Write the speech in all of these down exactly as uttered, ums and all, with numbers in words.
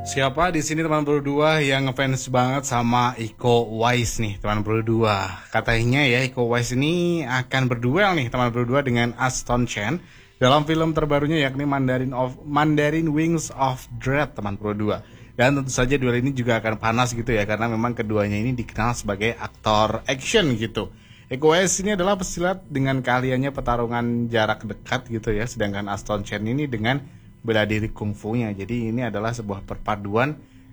Siapa di sini teman berdua yang ngefans banget sama Iko Uwais nih teman berdua. Katanya ya Iko Uwais ini akan berduel nih teman berdua dengan Aston Chen dalam film terbarunya yakni Mandarin of Mandarin Wings of Dread teman berdua. Dan tentu saja duel ini juga akan panas gitu ya karena memang keduanya ini dikenal sebagai aktor action gitu. Iko Uwais ini adalah pesilat dengan keahliannya pertarungan jarak dekat gitu ya, sedangkan Aston Chen ini dengan bela diri kungfunya. Jadi ini adalah sebuah perpaduan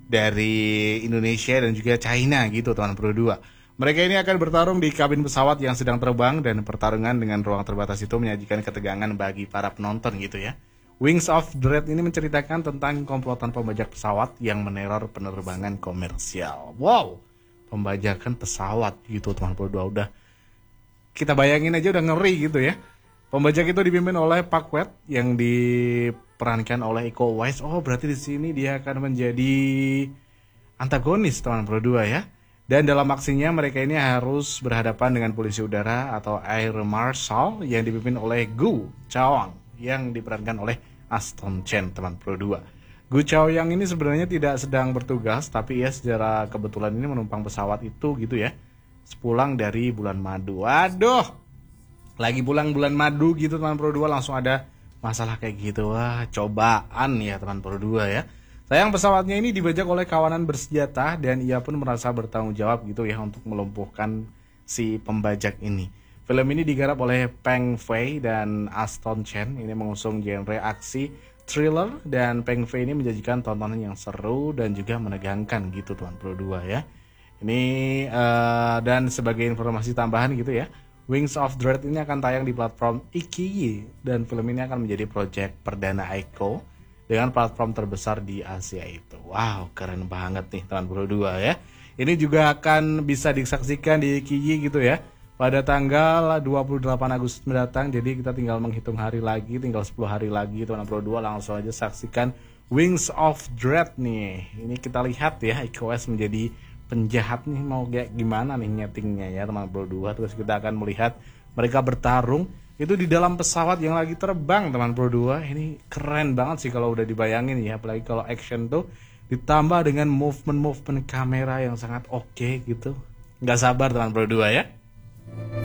dari Indonesia dan juga China gitu teman berdua. Mereka ini akan bertarung di kabin pesawat yang sedang terbang dan pertarungan dengan ruang terbatas itu menyajikan ketegangan bagi para penonton gitu ya. Wings of Dread ini menceritakan tentang komplotan pembajak pesawat yang meneror penerbangan komersial. Wow, pembajakan pesawat gitu teman berdua, udah kita bayangin aja udah ngeri gitu ya. Pembajak itu dipimpin oleh Pak Wet yang diperankan oleh Iko Uwais. Oh, berarti di sini dia akan menjadi antagonis teman berdua ya. Dan dalam aksinya mereka ini harus berhadapan dengan polisi udara atau Air Marshal yang dipimpin oleh Gu Chaoyang yang diperankan oleh Aston Chen teman berdua. Gu Chaoyang ini sebenarnya tidak sedang bertugas, tapi ia secara kebetulan ini menumpang pesawat itu gitu ya. Sepulang dari bulan madu. Waduh, lagi pulang bulan madu gitu teman berdua langsung ada masalah kayak gitu. Wah, cobaan ya teman berdua ya. Sayang pesawatnya ini dibajak oleh kawanan bersenjata dan ia pun merasa bertanggung jawab gitu ya untuk melumpuhkan si pembajak ini. Film ini digarap oleh Peng Fei dan Aston Chen. Ini mengusung genre aksi, thriller, dan Peng Fei ini menjanjikan tontonan yang seru dan juga menegangkan gitu teman berdua ya. Ini uh, dan sebagai informasi tambahan gitu ya, Wings of Dread ini akan tayang di platform Ikiyi dan film ini akan menjadi proyek perdana Iko dengan platform terbesar di Asia itu. Wow, keren banget nih teman berdua ya. Ini juga akan bisa disaksikan di Ikiyi gitu ya pada tanggal dua puluh delapan Agustus mendatang. Jadi kita tinggal menghitung hari lagi, tinggal sepuluh hari lagi teman berdua, langsung aja saksikan Wings of Dread nih. Ini kita lihat ya Iko Uwais menjadi penjahat nih, mau kayak gimana nih nyetingnya ya teman berdua. Terus kita akan melihat mereka bertarung itu di dalam pesawat yang lagi terbang teman berdua. Ini keren banget sih kalau udah dibayangin ya, apalagi kalau action tuh ditambah dengan movement-movement kamera yang sangat oke okay gitu. Nggak sabar teman berdua ya.